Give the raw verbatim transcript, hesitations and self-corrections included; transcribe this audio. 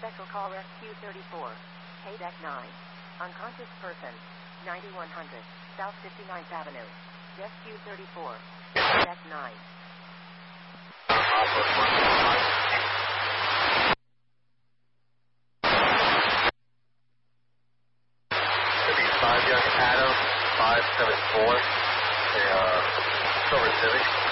Special call Rescue thirty-four. Paydeck nine. Unconscious person. ninety-one hundred. South fifty-ninth Avenue. Rescue thirty-four. Paydeck nine. Could be five young Adam, five seven four. A uh, Silver Civic.